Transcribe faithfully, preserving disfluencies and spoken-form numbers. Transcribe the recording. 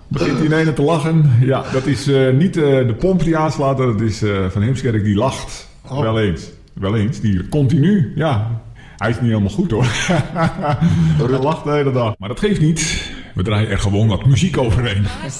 Begint hij ineens te lachen. Ja, dat is uh, niet uh, de pomp die aanslaat. Dat is uh, Van Heemskerk die lacht. Oh. Wel eens. Wel eens. Die continu. Ja. Hij is niet helemaal goed hoor. Hij lacht de hele dag. Maar dat geeft niet. We draaien er gewoon wat muziek overheen.